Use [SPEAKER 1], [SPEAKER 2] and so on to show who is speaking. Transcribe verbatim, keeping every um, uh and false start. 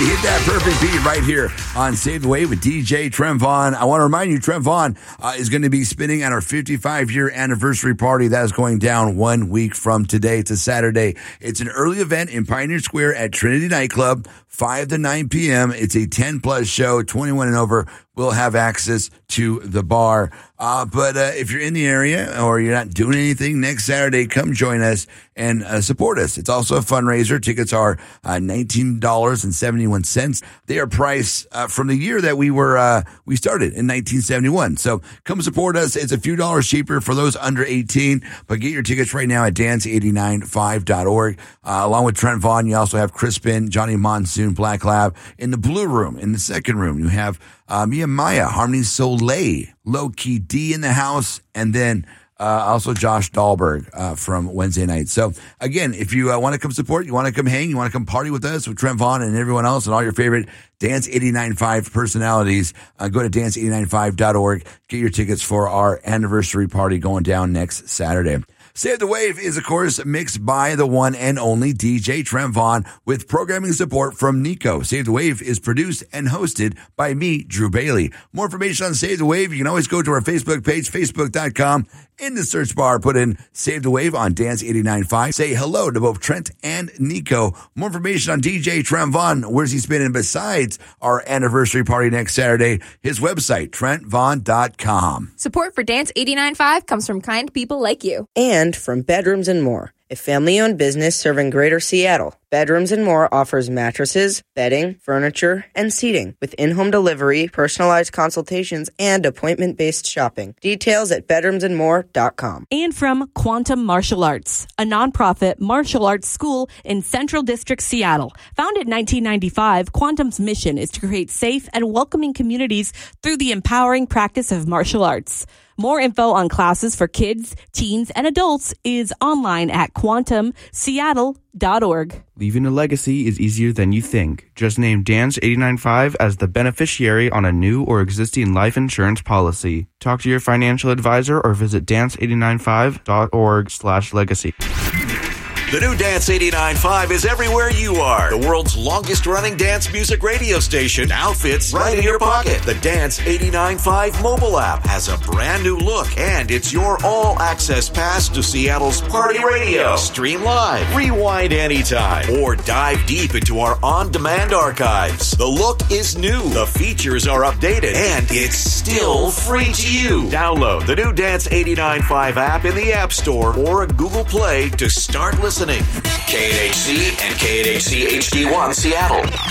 [SPEAKER 1] you hit that perfect beat right here on Save the Wave with D J Trent Vaughn. I want to remind you, Trent Vaughn uh, is going to be spinning at our fifty-five-year anniversary party. That is going down one week from today. It's a Saturday. It's an early event in Pioneer Square at Trinity Nightclub, five to nine p.m. It's a ten-plus show, twenty-one and over will have access to the bar. Uh, but uh, if you're in the area or you're not doing anything next Saturday, come join us and uh, support us. It's also a fundraiser. Tickets are uh, nineteen dollars and seventy-one cents. They are priced uh, from the year that we were uh, we started in nineteen seventy-one. So come support us. It's a few dollars cheaper for those under eighteen, but get your tickets right now at dance eight nine five dot org. Uh, along with Trent Vaughn, you also have Crispin, Johnny Monsoon, Black Lab. In the blue room, in the second room, you have uh, Mia Maya, Harmony Soleil, Low Key D in the house, and then uh, also Josh Dahlberg uh, from Wednesday night. So again, if you uh, want to come support, you want to come hang, you want to come party with us, with Trent Vaughn and everyone else and all your favorite Dance eight nine five personalities, uh, go to dance eight nine five dot org. Get your tickets for our anniversary party going down next Saturday. Save the Wave is, of course, mixed by the one and only D J Trent Vaughn with programming support from Nico. Save the Wave is produced and hosted by me, Drew Bailey. More information on Save the Wave, you can always go to our Facebook page, facebook dot com. In the search bar, put in Save the Wave on Dance eight nine five. Say hello to both Trent and Nico. More information on D J Trent Vaughn. Where's he spinning besides our anniversary party next Saturday? His website, trent vaughn dot com.
[SPEAKER 2] Support for Dance eight nine five comes from kind people like you.
[SPEAKER 3] And from Bedrooms and More, a family-owned business serving Greater Seattle. Bedrooms and More offers mattresses, bedding, furniture, and seating with in-home delivery, personalized consultations, and appointment-based shopping. Details at bedrooms and more dot com.
[SPEAKER 4] And from Quantum Martial Arts, a nonprofit martial arts school in Central District, Seattle. Founded in nineteen ninety-five, Quantum's mission is to create safe and welcoming communities through the empowering practice of martial arts. More info on classes for kids, teens, and adults is online at quantum seattle dot org.
[SPEAKER 5] Leaving a legacy is easier than you think. Just name Dance eight nine five as the beneficiary on a new or existing life insurance policy. Talk to your financial advisor or visit dance eight nine five dot org slash legacy.
[SPEAKER 6] The new Dance eight nine five is everywhere you are. The world's longest-running dance music radio station now fits right in your pocket. The Dance eight nine five mobile app has a brand new look, and it's your all-access pass to Seattle's party radio. Stream live, rewind anytime, or dive deep into our on-demand archives. The look is new, the features are updated, and it's still free to you. Download the new Dance eight nine five app in the App Store or Google Play to start listening. K N H C and K N H C H D one Seattle.